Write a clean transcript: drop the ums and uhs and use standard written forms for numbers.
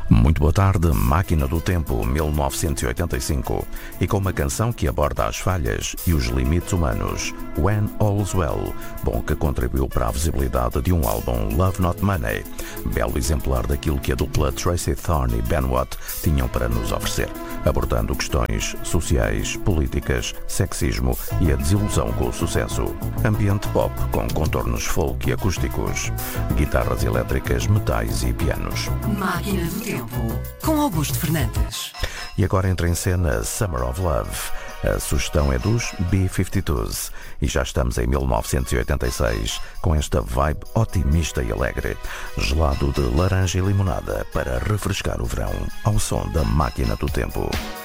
Muito boa tarde, Máquina do Tempo, 1985, e com uma canção que aborda as falhas e os limites humanos, When All's Well, bom que contribuiu para a visibilidade de um álbum Love Not Money, belo exemplar daquilo que a dupla Tracy Thorn e Ben Watt tinham para nos oferecer, abordando questões sociais, políticas, sexismo e a desilusão com o sucesso. Ambiente pop com contornos folk e acústicos, guitarras elétricas, metais e pianos. Máquina do Tempo, com Augusto Fernandes. E agora entra em cena Summer of Love. A sugestão é dos B-52s e já estamos em 1986 com esta vibe otimista e alegre, gelado de laranja e limonada para refrescar o verão ao som da Máquina do Tempo.